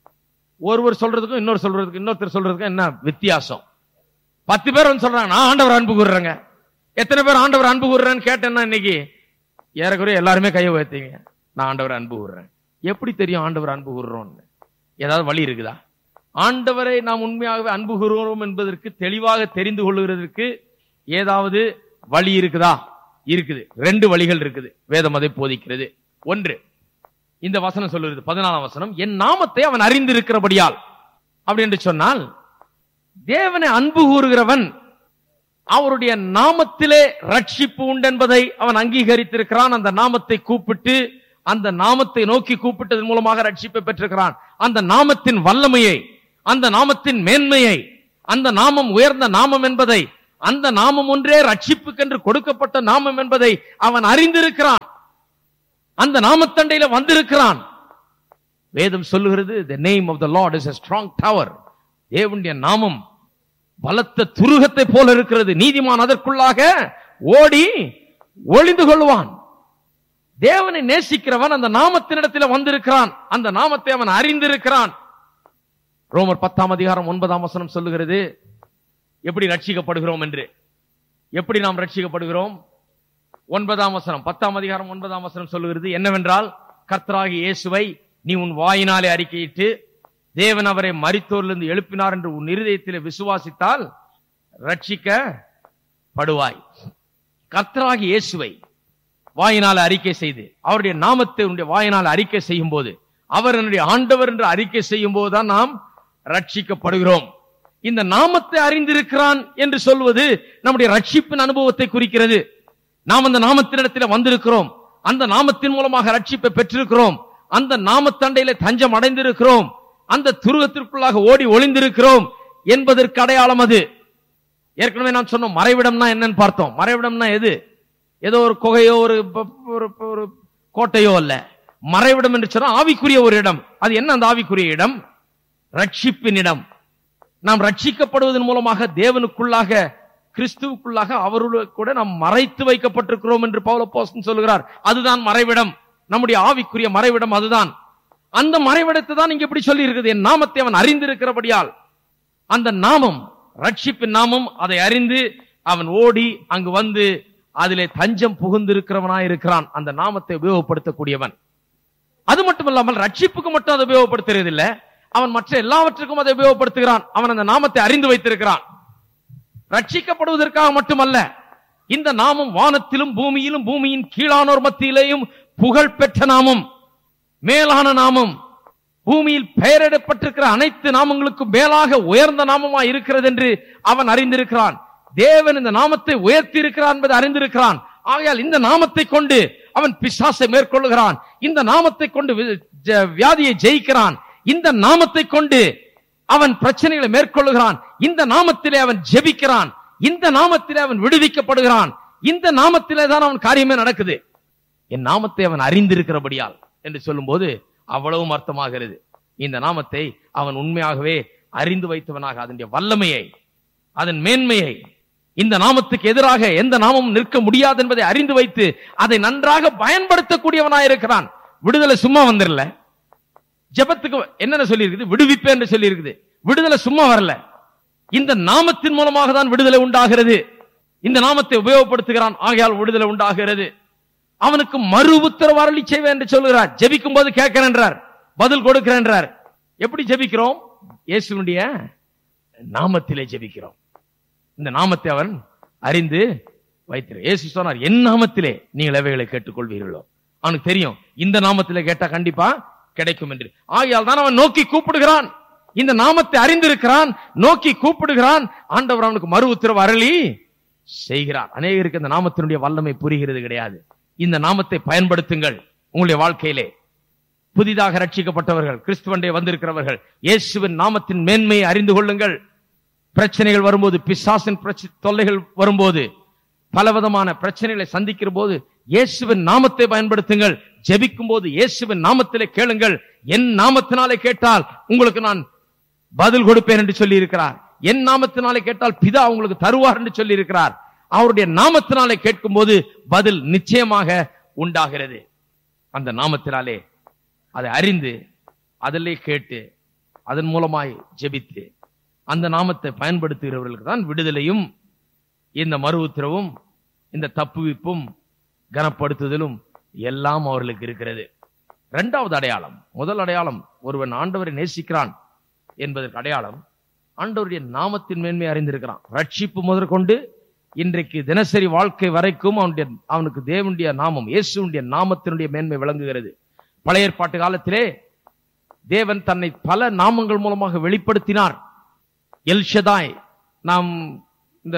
ஒருவர் சொல்றதுக்கும் இன்னொருத்தர் சொல்றதுக்கும் என்ன வித்தியாசம்? 10 பேர் வந்து சொல்றாங்க, நான் ஆண்டவர் அன்பு கூறுறேங்க. எத்தனை பேர் ஆண்டவர் அன்பு கூறுறேன்னு கேட்டேன்னா இன்னைக்கு ஏறக்குறைய எல்லாருமே கையை உயர்த்தீங்க, நான் ஆண்டவர் அன்பு கூறுறேன். எப்படி தெரியும் ஆண்டவர் அன்பு கூறுறோம்னு? ஏதாவது வழி இருக்குதா? ஆண்டவரை நாம் உண்மையாகவே அன்பு கூறுகிறோம் என்பதற்கு தெளிவாக தெரிந்து கொள்ளுகிறதுக்கு ஏதாவது வழி இருக்குதா? இருக்குது. 2 வழிகள் இருக்குது, வேதம் அதை போதிக்கிறது. ஒன்று, இந்த வசனம் சொல்லுகிறது, 14ஆம் வசனம், என் நாமத்தை அவன் அறிந்திருக்கிறபடியால். அப்படி என்று சொன்னால், தேவனை அன்பு கூறுகிறவன் அவருடைய நாமத்திலே ரட்சிப்பு உண்டு என்பதை அவன் அங்கீகரித்திருக்கிறான். அந்த நாமத்தை கூப்பிட்டு, அந்த நாமத்தை நோக்கி கூப்பிட்டதன் மூலமாக ரட்சிப்பை பெற்றிருக்கிறான். அந்த நாமத்தின் வல்லமையை, அந்த நாமத்தின் மேன்மையை, அந்த நாமம் உயர்ந்த நாமம் என்பதை, அந்த நாமம் ஒன்றே ரட்சிப்புக்கென்று கொடுக்கப்பட்ட நாமம் என்பதை அவன் அறிந்திருக்கிறான். அந்த நாமத்தண்டையில வந்திருக்கிறான். வேதம் சொல்லுகிறது, the name of the Lord is a strong tower. தேவனுடைய நாமம் பலத்த துருகத்தை போல இருக்கிறது. நீதிமான் அதற்குள்ளாக ஓடி ஒளிந்து கொள்வான். தேவனை நேசிக்கிறவன் அந்த நாமத்தினிடத்தில் வந்திருக்கிறான். அந்த நாமத்தை அவன் அறிந்திருக்கிறான். ரோமர் 10:9 சொல்லுகிறது எப்படி ரட்சிக்கப்படுகிறோம் என்று. எப்படி நாம் ரட்சிக்கப்படுகிறோம்? 10:9 சொல்லுகிறது என்னவென்றால், கர்த்தராகிய இயேசுவை நீ உன் வாயினாலே அறிக்கையிட்டு தேவன் அவரை மரித்தோரிலிருந்து எழுப்பினார் என்று உன் இருதயத்திலே விசுவாசித்தால் ரட்சிக்கப்படுவாய். கர்த்தராகிய இயேசுவை வாயினால் அறிக்கை செய்து, அவருடைய நாமத்தை உன்னுடைய வாயினால் அறிக்கை செய்யும் போது, அவர் என்னுடைய ஆண்டவர் என்று அறிக்கை செய்யும் போதுதான் நாம் ரட்சிக்கப்படுகிறோம். இந்த நாமத்தை அறிந்திருக்கிறான் என்று சொல்வது நம்முடைய ரட்சிப்பின் அனுபவத்தை குறிக்கிறது. நாம் அந்த நாமத்தினிடத்தில் வந்திருக்கிறோம். அந்த நாமத்தின் மூலமாக ரட்சிப்பை பெற்றிருக்கிறோம். அந்த நாமத்தண்டையிலே தஞ்சம் அடைந்திருக்கிறோம். அந்த துருகத்திற்குள்ளாக ஓடி ஒளிந்திருக்கிறோம் என்பதற்கு அடையாளம் அது. ஏற்கனவே நான் சொன்னோம், மறைவிடம்னா என்னன்னு பார்த்தோம். மறைவிடம்னா எது? ஏதோ ஒரு குகையோ ஒரு கோட்டையோ அல்ல. மறைவிடம் என்று சொன்னால் ஆவிக்குரிய ஒரு இடம். அது என்ன அந்த ஆவிக்குரிய இடம்? ரட்சிப்பின் இடம். நாம் ரட்சிக்கப்படுவதன் மூலமாக தேவனுக்குள்ளாக, கிறிஸ்துவுக்குள்ளாக அவருடைய கூட நாம் மறைத்து வைக்கப்பட்டிருக்கிறோம் என்று பவுல் அப்போஸ்தலன் சொல்கிறார். அதுதான் மறைவிடம். நம்முடைய ஆவிக்குரிய மறைவிடம் அதுதான். அந்த மறைவிடத்தை தான் இங்க எப்படி சொல்லி இருக்குது, என் நாமத்தை அவன் அறிந்திருக்கிறபடியால். அந்த நாமம் ரட்சிப்பின் நாமம். அதை அறிந்து அவன் ஓடி அங்கு வந்து அதிலே தஞ்சம் புகுந்திருக்கிறவனாய் இருக்கிறான். அந்த நாமத்தை உபயோகப்படுத்தக்கூடியவன். அது மட்டுமல்லாமல் ரட்சிப்புக்கு மட்டும் அதை உபயோகப்படுத்துறதில்லை, அவன் மற்ற எல்லாவற்றுக்கும் அதை உபயோகப்படுத்துகிறான். அவன் அந்த நாமத்தை அறிந்து வைத்திருக்கிறான். ரட்சிக்கப்படுவதற்காக மட்டுமல்ல, இந்த நாமம் வானத்திலும் பூமியிலும் பூமியின் கீழானோர் மத்தியிலேயும் புகழ் பெற்ற நாமம், மேலான நாமம். பூமியில் பெயரிடப்பட்டிருக்கிற அனைத்து நாமங்களுக்கும் மேலாக உயர்ந்த நாமமா இருக்கிறது என்று அவன் அறிந்திருக்கிறான். தேவன் இந்த நாமத்தை உயர்த்தி இருக்கிறான் என்பதை அறிந்திருக்கிறான். ஆகையால் இந்த நாமத்தை கொண்டு அவன் பிசாசை மேற்கொள்ளுகிறான். இந்த நாமத்தை கொண்டு வியாதியை ஜெயிக்கிறான். இந்த நாமத்தை கொண்டு அவன் பிரச்சனைகளை மேற்கொள்ளுகிறான். இந்த நாமத்திலே அவன் ஜெபிக்கிறான். இந்த நாமத்திலே அவன் விடுவிக்கப்படுகிறான். இந்த நாமத்திலே தான் அவன் காரியமே நடக்குது. என் நாமத்தை அவன் அறிந்திருக்கிறபடியால் என்று சொல்லும் போது அவ்வளவும் அர்த்தமாகிறது. இந்த நாமத்தை அவன் உண்மையாகவே அறிந்து வைத்தவனாக, அதனுடைய வல்லமையை, அதன் மேன்மையை, இந்த நாமத்துக்கு எதிராக எந்த நாமமும் நிற்க முடியாது என்பதை அறிந்து வைத்து அதை நன்றாக பயன்படுத்தக்கூடியவனாயிருக்கிறான். விடுதலை சும்மா வந்துடல. ஜெபத்துக்கு என்னென்ன சொல்லி இருக்குது? விடுவிப்பேன் என்று சொல்லி இருக்குது. விடுதலை சும்மா வரல. இந்த நாமத்தின் மூலமாக தான் விடுதலை உண்டாகிறது. இந்த நாமத்தை உபயோகப்படுத்துகிறான். ஆகையால் விடுதலை உண்டாகிறது. அவனுக்கு மறு உத்தரவு அருளி செய்வேன் என்று சொல்கிறார். ஜெபிக்கும் போது கேட்கிறேன் என்றார், பதில் கொடுக்கிறேன் என்றார். எப்படி ஜெபிக்கிறோம்? இயேசுவினுடைய நாமத்திலே ஜெபிக்கிறோம். இந்த நாமத்தை அவன் அறிந்து வைத்திரு. இயேசு சொன்னார், என் நாமத்திலே நீங்கள் எவைகளை கேட்டுக்கொள்வீர்களோ. அவனுக்கு தெரியும் இந்த நாமத்திலே கேட்டா கண்டிப்பா கிடைக்கும் என்று. ஆகையால் தான் அவன் நோக்கி கூப்பிடுகிறான். இந்த நாமத்தை அறிந்திருக்கிறான், நோக்கி கூப்பிடுகிறான். ஆண்டவர் அவனுக்கு மறு உத்தரவு அருளி செய்கிறார். அநேகருக்கு இந்த நாமத்தினுடைய வல்லமை புரிகிறது கிடையாது. இந்த நாமத்தை பயன்படுத்துங்கள் உங்களுடைய வாழ்க்கையிலே. புதிதாக ரட்சிக்கப்பட்டவர்கள், கிறிஸ்துவண்டே வந்திருக்கிறவர்கள், இயேசுவின் நாமத்தின் மேன்மையை அறிந்து கொள்ளுங்கள். பிரச்சனைகள் வரும்போது, பிசாசின் தொல்லைகள் வரும்போது, பலவிதமான பிரச்சனைகளை சந்திக்கிற போது இயேசுவின் நாமத்தை பயன்படுத்துங்கள். ஜெபிக்கும் போது இயேசுவின் நாமத்திலே கேளுங்கள். என் நாமத்தினாலே கேட்டால் உங்களுக்கு நான் பதில் கொடுப்பேன் என்று சொல்லி இருக்கிறார். என் நாமத்தினாலே கேட்டால் பிதா உங்களுக்கு தருவார் என்று சொல்லி இருக்கிறார். அவருடைய நாமத்தினாலே கேட்கும் போது பதில் நிச்சயமாக உண்டாகிறது. அந்த நாமத்தினாலே அதை அறிந்து அதிலே கேட்டு அதன் மூலமாய் ஜெபித்து அந்த நாமத்தை பயன்படுத்துகிறவர்களுக்கு தான் விடுதலையும் இந்த மறு உத்தரவும் இந்த தப்புவிப்பும் கனப்படுத்துதலும் எல்லாம் அவர்களுக்கு இருக்கிறது. இரண்டாவது அடையாளம், முதல் அடையாளம் ஒருவன் ஆண்டவரை நேசிக்கிறான் என்பதற்கு அடையாளம் ஆண்டவருடைய நாமத்தின் மேன்மை அறிந்திருக்கிறான். ரட்சிப்பு முதற்கொண்டு இன்றைக்கு தினசரி வாழ்க்கை வரைக்கும் அவனுக்கு தேவனுடைய நாமம், இயேசுடைய நாமத்தினுடைய மேன்மை விளங்குகிறது. பழைய ஏற்பாட்டு காலத்திலே தேவன் தன்னை பல நாமங்கள் மூலமாக வெளிப்படுத்தினார். எல்ஷதாய், நாம் இந்த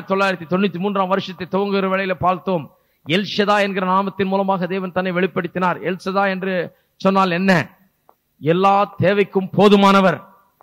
1993 வருஷத்தை துவங்குகிற வேளையில பார்த்தோம். எல்ஷதா என்கிற நாமத்தின் மூலமாக தேவன் தன்னை வெளிப்படுத்தினார். எல்ஷதா என்று சொன்னால் என்ன? எல்லா தேவைக்கும் போதுமானவர்,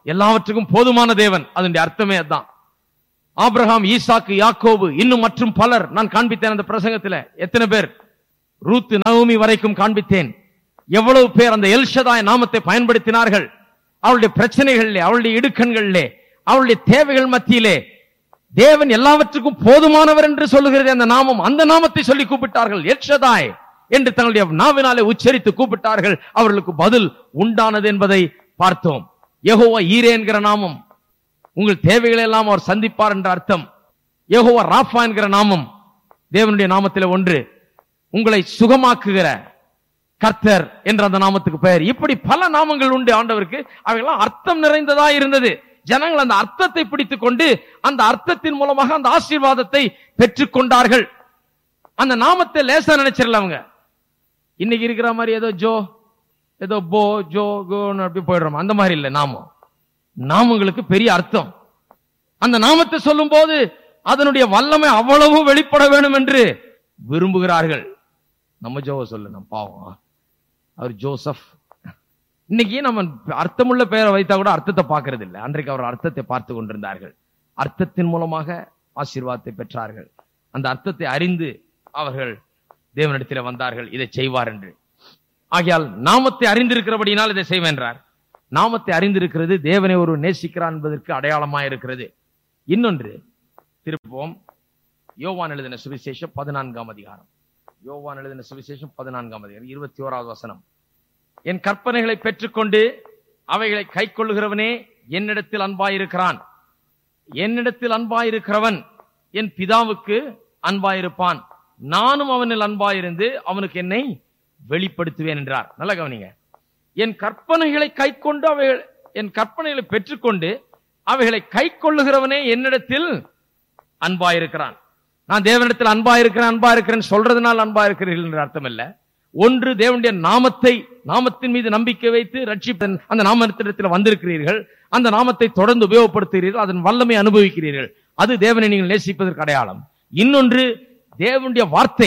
எல்லாவற்றுக்கும் போதுமான தேவன். அதனுடைய அர்த்தமே அதான். ஆபிரகாம், ஈசாக்கு, யாக்கோபு, இன்னும் மற்றும் பலர் நான் காண்பித்தேன் அந்த பிரசங்கத்தில். எத்தனை பேர்? ரூத், நகோமி வரைக்கும் காண்பித்தேன். எவ்வளவு பேர் அந்த எல்ஷதாய் நாமத்தை பயன்படுத்தினார்கள். அவளுடைய பிரச்சனைகளிலே, அவளுடைய இடுக்கண்களிலே, அவளுடைய தேவைகள் மத்தியிலே தேவன் எல்லாவற்றுக்கும் போதுமானவர் என்று சொல்லுகிறது அந்த நாமம். அந்த நாமத்தை சொல்லி கூப்பிட்டார்கள். எல்ஷதாய் என்று தங்களுடைய நாவினாலே உச்சரித்து கூப்பிட்டார்கள். அவர்களுக்கு பதில் உண்டானது என்பதை பார்த்தோம். யெகோவா ஈரே என்கிற நாமம், உங்கள் தேவைகளை எல்லாம் அவர் சந்திப்பார் என்ற அர்த்தம். யெகோவா ராஃபா என்கிற நாமம் தேவனுடைய நாமத்திலே ஒன்று. உங்களை சுகமாக்குகிற கர்த்தர் என்ற அந்த நாமத்துக்கு பெயர். இப்படி பல நாமங்கள் உண்டு ஆண்டவருக்கு. அவையெல்லாம் அர்த்தம் நிறைந்ததா இருந்தது. ஜனங்கள் அந்த அர்த்தத்தை பிடித்துக் கொண்டு அந்த அர்த்தத்தின் மூலமாக அந்த ஆசீர்வாதத்தை பெற்றுக் கொண்டார்கள். அந்த நாமத்தை லேசா நினைச்சிடல அவங்க. இன்னைக்கு இருக்கிற மாதிரி ஏதோ ஜோ, ஏதோ போ, ஜோ, கோன்னு அப்படி போயிடுறோம். அந்த மாதிரி இல்லை. நாமங்களுக்கு பெரிய அர்த்தம். அந்த நாமத்தை சொல்லும் போது அதனுடைய வல்லமை அவ்வளவு வெளிப்பட வேண்டும் என்று விரும்புகிறார்கள். நம்ம ஜோவை சொல்லு, நம்ம பாவம் அவர் ஜோசப். இன்னைக்கு நம்ம அர்த்தமுள்ள பெயரை வைத்தா கூட அர்த்தத்தை பார்க்கறது இல்லை. அன்றைக்கு அவர் அர்த்தத்தை பார்த்து கொண்டிருந்தார்கள். அர்த்தத்தின் மூலமாக ஆசீர்வாதத்தை பெற்றார்கள். அந்த அர்த்தத்தை அறிந்து அவர்கள் தேவனிடத்தில் வந்தார்கள், இதை செய்வார் என்று. ஆகையால் நாமத்தை அறிந்திருக்கிறபடினால் இதை செய்வேன்றார். நாமத்தை அறிந்திருக்கிறது தேவனை ஒரு நேசிக்கிறான் என்பதற்கு அடையாளமாக இருக்கிறது. இன்னொன்று திருப்போம், யோவான் எழுதின சுவிசேஷம் 14ஆம் அதிகாரம். யோவான் எழுதின சுவிசேஷம் 14ஆம் அதிகாரம் 21வது வசனம். என் கற்பனைகளை பெற்றுக்கொண்டு அவைகளை கை கொள்ளுகிறவனே என்னிடத்தில் அன்பாயிருக்கிறான். என்னிடத்தில் அன்பாயிருக்கிறவன் என் பிதாவுக்கு அன்பாயிருப்பான். நானும் அவனில் அன்பாயிருந்து அவனுக்கு என்னை வெளிப்படுத்துவேன் என்றார். நல்ல கவனிங்க. என் கற்பனைகளை கை கொண்டு என் கற்பனைகளை பெற்றுக்கொண்டு அவைகளை கை கொள்ளுகிறவனே என்னிடத்தில் அன்பாயிருக்கிறான். நான் தேவனிடத்தில் அன்பாயிருக்கிறேன் சொல்றதுனால் அன்பாயிருக்கிறீர்கள் என்ற அர்த்தம் இல்ல. ஒன்று, தேவனுடைய நாமத்தின் மீது நம்பிக்கை வைத்து ரட்சிப்பன் அந்த நாமத்திடத்தில் வந்திருக்கிறீர்கள். அந்த நாமத்தை தொடர்ந்து உபயோகப்படுத்துகிறீர்கள். அதன் வல்லமை அனுபவிக்கிறீர்கள். அது தேவனை நீங்கள் நேசிப்பதற்கு அடையாளம். இன்னொன்று, தேவனுடைய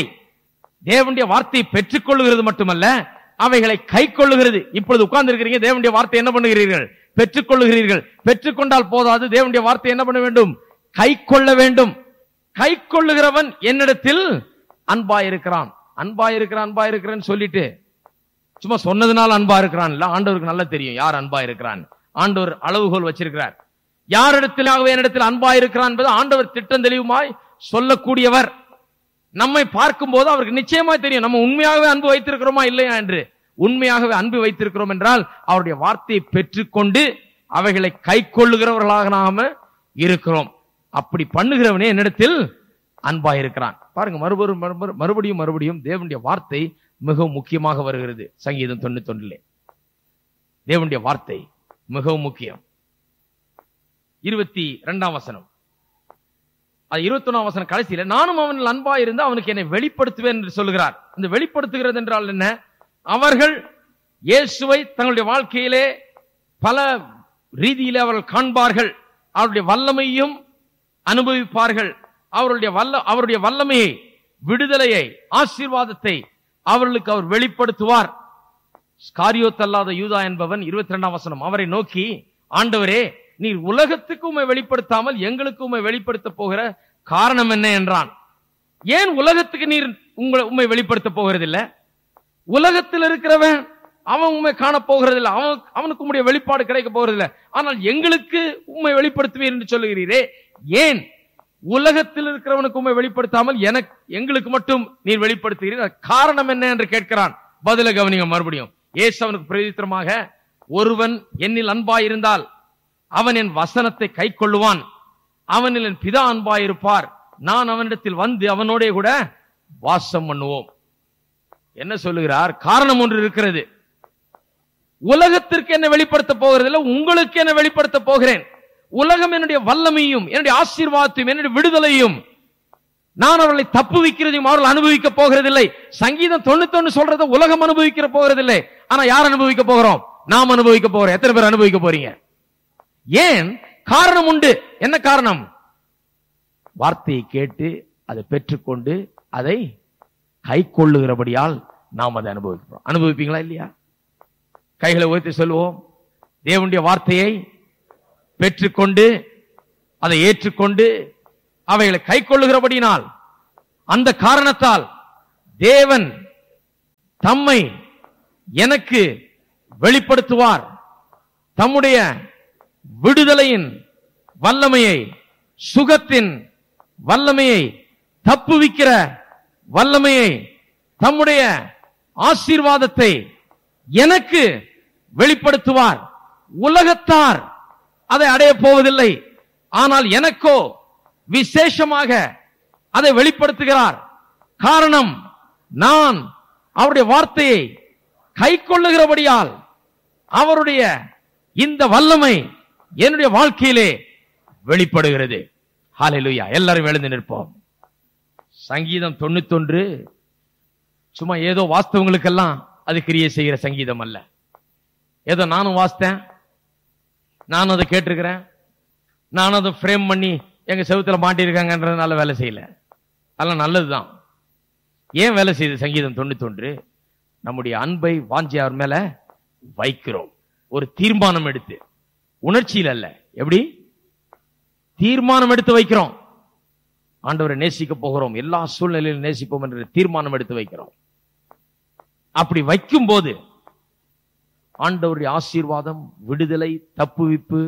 வார்த்தையை பெற்றுக் கொள்ளுகிறது மட்டுமல்ல, அவைகளை கை கொள்ளுகிறது. இப்பொழுது உட்கார்ந்து இருக்கிறீங்க, தேவனுடைய வார்த்தை என்ன பண்ணுகிறீர்கள்? பெற்றுக் கொள்ளுகிறீர்கள். பெற்றுக்கொண்டால் போதாது, தேவனுடைய வார்த்தை என்ன பண்ண வேண்டும்? கை கொள்ள வேண்டும். கை கொள்ளுகிறவன் என்னிடத்தில் அன்பாயிருக்கிறான். அன்பாயிருக்கிறேன்னு சொல்லிட்டு சும்மா சொன்னதுனால அன்பா இருக்கிறான் இல்ல. ஆண்டவருக்கு நல்லா தெரியும் யார் அன்பா இருக்கிறான். ஆண்டவர் அளவுகோல் வச்சிருக்கிறார். யாரிடத்திலாகவே என்னிடத்தில் அன்பா இருக்கிறான் என்பது ஆண்டவர் திட்டம் தெளிவுமாய் சொல்லக்கூடியவர். நம்மை பார்க்கும் போது அவருக்கு நிச்சயமா தெரியும் நம்ம உண்மையாகவே அன்பு வைத்திருக்கிறோமா இல்லையா என்று. உண்மையாகவே அன்பு வைத்திருக்கிறோம் என்றால் அவருடைய வார்த்தையை பெற்றுக்கொண்டு அவைகளை கை கொள்ளுகிறவர்களாக நாம இருக்கிறோம். அப்படி பண்ணுகிறவனே என்னிடத்தில் அன்பாயிருக்கிறான். பாருங்க, மறுபடியும் தேவனுடைய வார்த்தை மிகவும் முக்கியமாக வருகிறது. சங்கீதம் 91 தேவனுடைய வார்த்தை மிகவும் முக்கியம். 22ஆம் வசனம், 21ஆம் வசனம் கடைசியில, நானும் அவனில் அன்பாயிருந்து அவனுக்கு என்னை வெளிப்படுத்துவேன் என்று சொல்லுகிறார். இந்த வெளிப்படுத்துகிறது என்றால் என்ன? அவர்கள் இயேசுவை தங்களுடைய வாழ்க்கையிலே பல ரீதியிலே அவர்கள் காண்பார்கள். அவருடைய வல்லமையும் அனுபவிப்பார்கள். அவருடைய வல்லமையை, விடுதலையை, ஆசீர்வாதத்தை அவர்களுக்கு அவர் வெளிப்படுத்துவார். ஸ்காரியோத்தல்லாத யூதா என்பவன் 22ஆம் வசனம், அவரை நோக்கி, ஆண்டவரே, நீர் உலகத்துக்கு உம்மை வெளிப்படுத்தாமல் எங்களுக்கு உம்மை வெளிப்படுத்த போகிற காரணம் என்ன என்றான். ஏன் உலகத்துக்கு நீர் உம்மை வெளிப்படுத்த போகிறதில்லை? உலகத்தில் இருக்கிறவன் அவன் உண்மை காண போகிறதில்லை, அவனுக்கு உம்முடைய வெளிப்பாடு கிடைக்க போகிறதில்லை. ஆனால் எங்களுக்கு உண்மை வெளிப்படுத்துவீர் என்று சொல்லுகிறீரே, ஏன் உலகத்தில் இருக்கிறவனுக்கு உண்மை வெளிப்படுத்தாமல் எங்களுக்கு மட்டும் நீர் வெளிப்படுத்துகிறீர்? காரணம் என்ன என்று கேட்கிறான். பதில கவனிங்க. மறுபடியும் இயேசு அவனுக்கு பிரதித்திரமாக, ஒருவன் என்னில் அன்பாயிருந்தால் அவன் என் வசனத்தை கை கொள்ளுவான். அவனில் என் பிதா அன்பாயிருப்பார். நான் அவனிடத்தில் வந்து அவனோட கூட வாசம் பண்ணுவோம். என்ன சொல்லுகிறார்? காரணம் ஒன்று இருக்கிறது. உலகத்திற்கு என்ன வெளிப்படுத்த போகிறதில்லை, உங்களுக்கு என்ன வெளிப்படுத்த போகிறேன். உலகம் என்னுடைய வல்லமையும் என்னுடைய ஆசீர்வாதத்தையும் என்னுடைய விடுதலையும் நான் அவர்களை தப்பு வைக்கிறதையும் அவர்கள் அனுபவிக்க போகிறதில்லை. சங்கீதம் 91 சொல்றதை உலகம் அனுபவிக்கிற போகிறதில்லை. ஆனா யார் அனுபவிக்க போகிறோம்? நாம் அனுபவிக்க போகிறோம். எத்தனை பேர் அனுபவிக்க போறீங்க? ஏன்? காரணம் உண்டு. என்ன காரணம்? வார்த்தையை கேட்டு அதை பெற்றுக்கொண்டு அதை கை கொள்ளுகிறபடியால் நாம் அதை அனுபவிக்கிறோம். அனுபவிப்பீங்களா இல்லையா? கைகளை உயர்த்தி சொல்லுவோம், தேவனுடைய வார்த்தையை பெற்றுக்கொண்டு அதை ஏற்றுக்கொண்டு அவைகளை கை கொள்ளுகிறபடினால், அந்த காரணத்தால் தேவன் தம்மை எனக்கு வெளிப்படுத்துவார். தம்முடைய விடுதலையின் வல்லமையை, சுகத்தின் வல்லமையை, தப்புவிக்கிற வல்லமையை, தம்முடைய ஆசீர்வாதத்தை எனக்கு வெளிப்படுத்துவார். உலகத்தார் அதை அடைய போவதில்லை, ஆனால் எனக்கோ விசேஷமாக அதை வெளிப்படுத்துகிறார். காரணம், நான் அவருடைய வார்த்தையை கை கொள்ளுகிறபடியால் அவருடைய இந்த வல்லமை என்னுடைய வாழ்க்கையிலே வெளிப்படுகிறது. ஹல்லேலூயா. எல்லாரும் எழுந்து நிற்போம். சங்கீதம் 91 சும்மா ஏதோ வாஸ்தவங்களுக்கெல்லாம் அது கிரியை செய்கிற சங்கீதம் அல்ல. ஏதோ நானும் வாசித்தேன், நானும் அதை கேட்டிருக்கிறேன், நானும் அதை ஃப்ரேம் பண்ணி எங்க செவுத்துல மாட்டிருக்காங்கன்றதுனால வேலை செய்யல. அதெல்லாம் நல்லதுதான். ஏன் வேலை செய்யுது சங்கீதம் 91? நம்முடைய அன்பை வாஞ்சி அவர் மேல வைக்கிறோம். ஒரு தீர்மானம் எடுத்து, உணர்ச்சியில் அல்ல, எப்படி தீர்மானம் எடுத்து வைக்கிறோம். ஆண்டவரை நேசிக்க போகிறோம், எல்லா சூழ்நிலையிலும் நேசிப்போம் என்ற தீர்மானம் எடுத்து வைக்கிறோம். அப்படி வைக்கும் போது ஆண்டவருடைய ஆசீர்வாதம், விடுதலை, தப்புவிப்பு,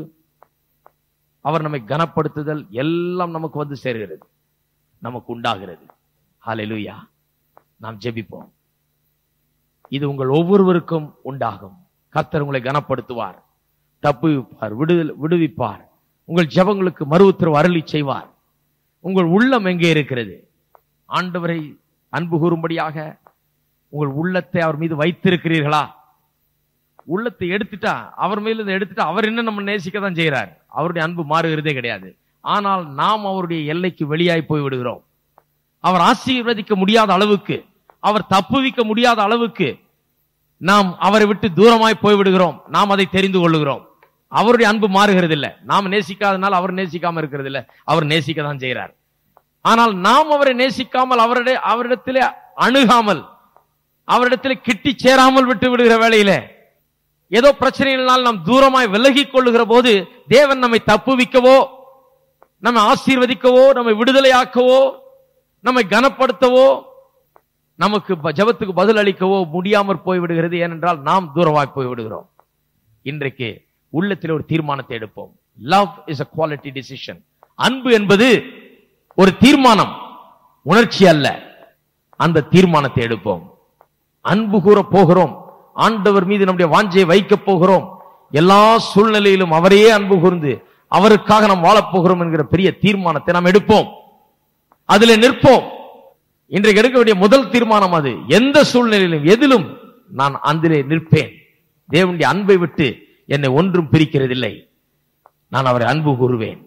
அவர் நம்மை கனப்படுத்துதல் எல்லாம் நமக்கு வந்து சேர்கிறது, நமக்கு உண்டாகிறது. ஹல்லேலூயா. நாம் ஜெபிப்போம். இது உங்கள் ஒவ்வொருவருக்கும் உண்டாகும். கர்த்தர் உங்களை கனப்படுத்துவார், தப்புவிப்பார், விடுவிப்பார். உங்கள் ஜெபங்களுக்கு மறு உத்தரவு அருளி செய்வார். உங்கள் உள்ளம் எங்கே இருக்கிறது? ஆண்டவரை அன்பு கூறும்படியாக உங்கள் உள்ளத்தை அவர் மீது வைத்திருக்கிறீர்களா? உள்ளத்தை எடுத்துட்டா, அவர் மேல எடுத்துட்டா, அவர் என்ன நம்ம நேசிக்க தான் செய்யறார். அவருடைய அன்பு மாறுகிறதே கிடையாது. ஆனால் நாம் அவருடைய எல்லைக்கு வெளியாய் போய் விடுகிறோம். அவர் ஆசீர்வதிக்க முடியாத அளவுக்கு, அவர் தப்புவிக்க முடியாத அளவுக்கு நாம் அவரை விட்டு தூரமாய் போய்விடுகிறோம். நாம் அதை தெரிந்து கொள்ளுகிறோம். அவருடைய அன்பு மாறுகிறது இல்லை. நாம் நேசிக்காதனால் அவர் நேசிக்காம இருக்கிறது இல்லை, அவர் நேசிக்க தான் செய்கிறார். ஆனால் நாம் அவரை நேசிக்காமல், அவரிடத்திலே அணுகாமல், அவரிடத்திலே கிட்டி சேராமல் விட்டு விடுகிற வேளையில ஏதோ பிரச்சனைகளால் நாம் தூரமாய் விலகி கொள்ளுகிற போது தேவன் நம்மை தப்புவிக்கவோ, நம்மை ஆசீர்வதிக்கவோ, நம்மை விடுதலையாக்கவோ, நம்மை கனப்படுத்தவோ, நமக்கு ஜெபத்துக்கு பதில் அளிக்கவோ முடியாமற் போய்விடுகிறது. ஏனென்றால் நாம் தூரமாய் போய்விடுகிறோம். இன்றைக்கு உள்ளத்தில் ஒரு தீர்மானத்தை எடுப்போம். Love is a quality decision. அன்பு என்பது ஒரு தீர்மானம், உணர்ச்சி அல்ல. அந்த தீர்மானத்தை எடுப்போம். அன்பு கூற போகிறோம். ஆண்டவர் மீது நம்முடைய வாஞ்சையை வைக்க போகிறோம். எல்லா சூழ்நிலையிலும் அவரையே அன்பு கூர்ந்து அவருக்காக நாம் வாழப்போகிறோம் என்கிற பெரிய தீர்மானத்தை நாம் எடுப்போம். அதிலே நிற்போம். இன்றைக்கு எடுக்க வேண்டிய முதல் தீர்மானம் அது. எந்த சூழ்நிலையிலும் எதிலும் நான் அதிலே நிற்பேன். தேவனுடைய அன்பை விட்டு என்னை ஒன்றும் பிரிக்கிறதில்லை. நான் அவரை அன்பு கூறுவேன்,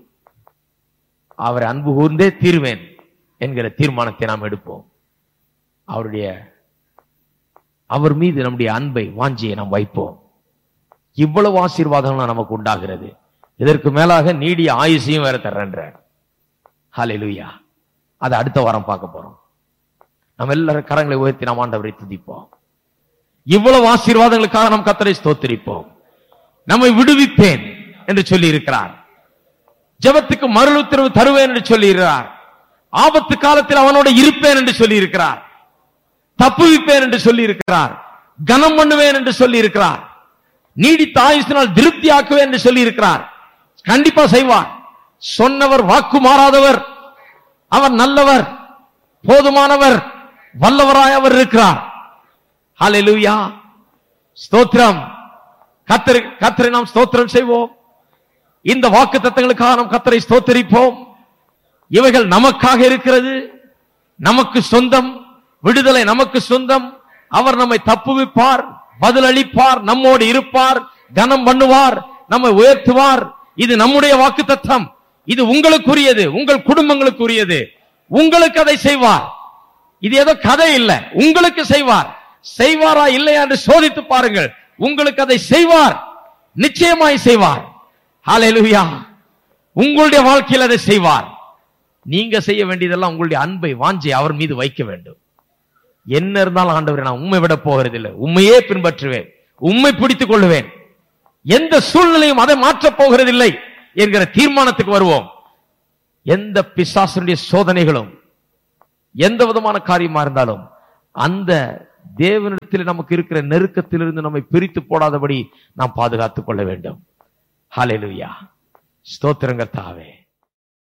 அவரை அன்பு கூர்ந்தே தீர்வேன் என்கிற தீர்மானத்தை நாம் எடுப்போம். அவர் மீது நம்முடைய அன்பை, வாஞ்சியை நாம் வைப்போம். இவ்வளவு ஆசீர்வாதங்கள் நமக்கு உண்டாகிறது. இதற்கு மேலாக நீடிய ஆயுசையும் வேற தர்றேன்ற. ஹல்லேலூயா. அதை அடுத்த வாரம் பார்க்க போறோம். நம்ம எல்லாரும் கரங்களை உயர்த்தி நாம் ஆண்டவரை துதிப்போம். இவ்வளவு ஆசீர்வாதங்களுக்காக நாம் கர்த்தரை ஸ்தோத்திரிப்போம். நம்மை விடுவிப்பேன் என்று சொல்லி இருக்கிறார். ஜெபத்துக்கு மறு உத்தரவு தருவேன் என்று சொல்லி இருக்கிறார். ஆபத்து காலத்தில் அவனோட இருப்பேன் என்று சொல்லி இருக்கிறார். தப்புவிப்பேன் என்று சொல்லி இருக்கிறார். கனம் பண்ணுவேன் என்று சொல்லி இருக்கிறார். நீடித்த ஆயுசினால் திருப்தி ஆக்குவேன் என்று சொல்லி இருக்கிறார். கண்டிப்பா செய்வார். சொன்னவர் வாக்கு மாறாதவர். அவர் நல்லவர், போதுமானவர், வல்லவராய் அவர் இருக்கிறார். ஹல்லேலூயா. ஸ்தோத்திரம். கர்த்தரை நாம் ஸ்தோத்திரம் செய்வோம். இந்த வாக்கு தத்தங்களுக்காக நாம் கர்த்தரை ஸ்தோத்திரிப்போம். இவைகள் நமக்காக இருக்கிறது, நமக்கு சொந்தம். விடுதலை நமக்கு சொந்தம். அவர் நம்மை தப்புவிப்பார், பதிலளிப்பார், நம்மோடு இருப்பார், கனம் பண்ணுவார், நம்மை உயர்த்துவார். இது நம்முடைய வாக்கு தத்தம். இது உங்களுக்குரியது, உங்கள் குடும்பங்களுக்குரியது. உங்களுக்கு அதை செய்வார். இது ஏதோ கதை இல்லை, உங்களுக்கு செய்வார். செய்வாரா இல்லையா என்று சோதித்து பாருங்கள். உங்களுக்கு அதை செய்வார், நிச்சயமாய் செய்வார். ஹல்லேலூயா. உங்களுடைய வாழ்க்கையில் அதை செய்வார். நீங்க செய்ய வேண்டியதெல்லாம் உங்களுடைய அன்பை, வாஞ்சை அவர் மீது வைக்க வேண்டும். என்ன இருந்தாலும் ஆண்டவரே, நான் உண்மை விட போகிறதில்லை, உண்மையே பின்பற்றுவேன், உண்மை பிடித்துக் கொள்ளுவேன். எந்த சூழ்நிலையும் அதை மாற்றப் போகிறதில்லை. என்கிற தீர்மானத்துக்கு வருவோம். எந்த பிசாசுடைய சோதனைகளும் எந்த விதமான காரியமா இருந்தாலும் அந்த தேவனிடத்தில் நமக்கு இருக்கிற நெருக்கத்திலிருந்து நம்மை பிரித்து போடாதபடி நாம் பாதுகாத்துக் கொள்ள வேண்டும். ஹல்லேலூயா. ஸ்தோத்திரம் கர்த்தாவே.